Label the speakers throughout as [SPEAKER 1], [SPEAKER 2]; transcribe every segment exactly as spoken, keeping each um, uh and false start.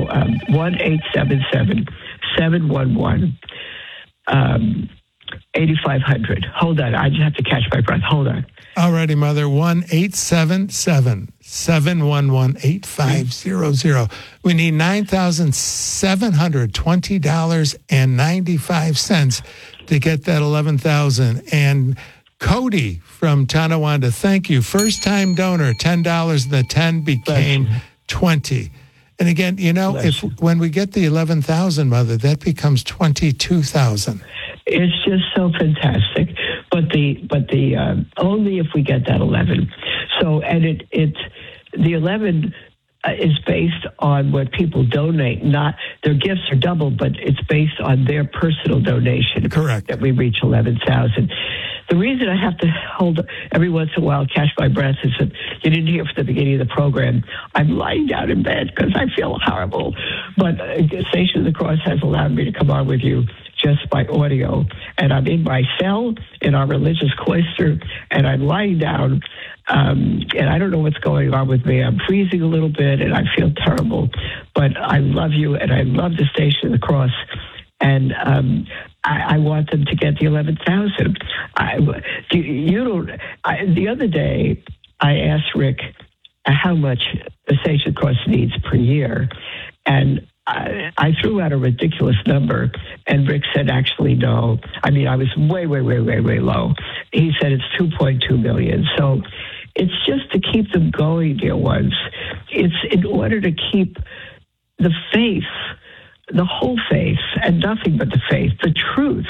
[SPEAKER 1] So um, one eight seven seven, seven one one, eighty-five hundred. Hold on. I just have to catch my breath. Hold on.
[SPEAKER 2] All righty, Mother. one eight seven seven, seven one one, eight five zero zero. We need nine thousand seven hundred twenty dollars and ninety-five cents to get that eleven thousand dollars. And Cody from Tonawanda, thank you. First-time donor, ten dollars. The ten became twenty. And again, you know, if when we get the eleven thousand, Mother, that becomes twenty-two thousand.
[SPEAKER 1] It's just so fantastic. But the but the uh, only if we get that eleven. So and it it the eleven uh, is based on what people donate. Not their gifts are double, but it's based on their personal donation.
[SPEAKER 2] Correct.
[SPEAKER 1] That we reach eleven thousand. The reason I have to hold every once in a while, catch my breath, is that you didn't hear from the beginning of the program. I'm lying down in bed because I feel horrible. But uh, Station of the Cross has allowed me to come on with you just by audio. And I'm in my cell in our religious cloister, and I'm lying down, um, and I don't know what's going on with me. I'm freezing a little bit, and I feel terrible. But I love you, and I love the Station of the Cross. And um, I, I want them to get the eleven thousand. I, you, you don't. I, the other day, I asked Rick how much the Station of the Cross needs per year, and I, I threw out a ridiculous number, and Rick said, "Actually, no. I mean, I was way, way, way, way, way low." He said it's two point two million. So it's just to keep them going, dear ones. It's in order to keep the faith. The whole faith, and nothing but the faith, the truth,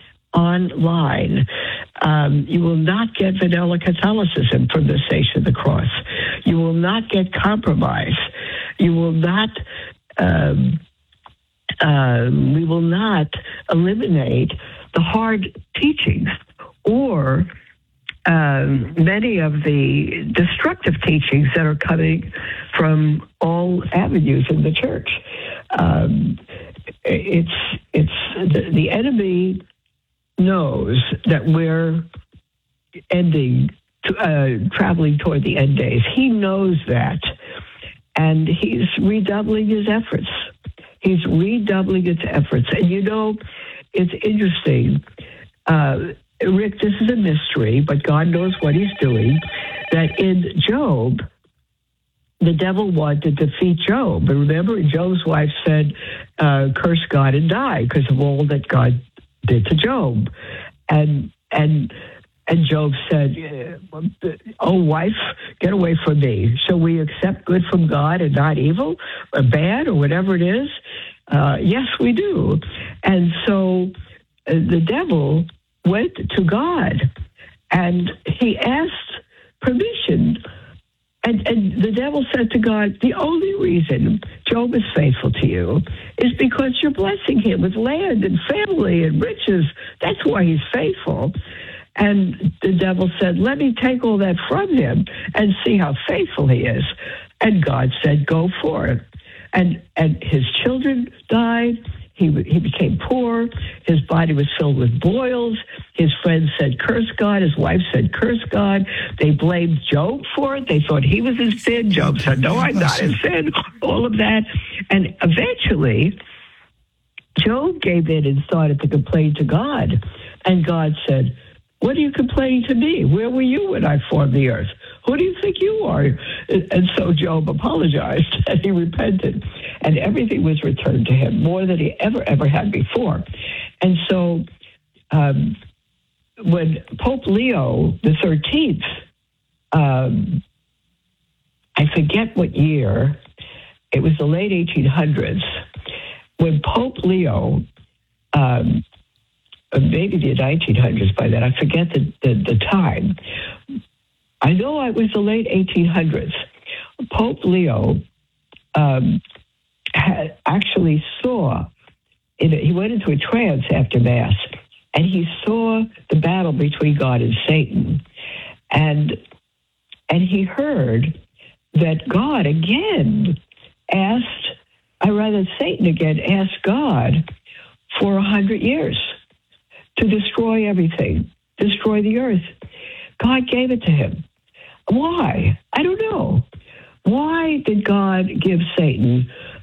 [SPEAKER 1] online. Um, you will not get vanilla Catholicism from the Station of the Cross. You will not get compromise. You will not, um, uh, we will not eliminate the hard teachings or um, many of the destructive teachings that are coming from all avenues in the church. Um, it's it's the, the enemy knows that we're ending, to, uh, traveling toward the end days. He knows that, and he's redoubling his efforts. He's redoubling his efforts, and you know, it's interesting. Uh, Rick, this is a mystery, but God knows what he's doing. That in Job, the devil wanted to defeat Job. But remember, Job's wife said, uh, curse God and die because of all that God did to Job. And and and Job said, oh, wife, get away from me. Shall we accept good from God and not evil or bad or whatever it is? Uh, yes, we do. And so uh, the devil went to God and he asked permission. And, and the devil said to God, the only reason Job is faithful to you is because you're blessing him with land and family and riches. That's why he's faithful. And the devil said, let me take all that from him and see how faithful he is. And God said, go for it. And and his children died. He he became poor. His body was filled with boils. His friends said, curse God. His wife said, curse God. They blamed Job for it. They thought he was in sin. Job said, no, I'm not in sin. All of that. And eventually, Job gave in and started to complain to God. And God said, what are you complaining to me? Where were you when I formed the earth? Who do you think you are? And so Job apologized and he repented. And everything was returned to him, more than he ever, ever had before. And so um, when Pope Leo the thirteenth, um, I forget what year, it was the late eighteen hundreds, when Pope Leo, um, maybe the nineteen hundreds by then, I forget the, the, the time. I know it was the late eighteen hundreds. Pope Leo um, had actually saw, in a, he went into a trance after Mass, and he saw the battle between God and Satan. And, and he heard that God again asked, I rather Satan again asked God for a hundred years to destroy everything, destroy the earth. God gave it to him. Why? I don't know. Why did God give Satan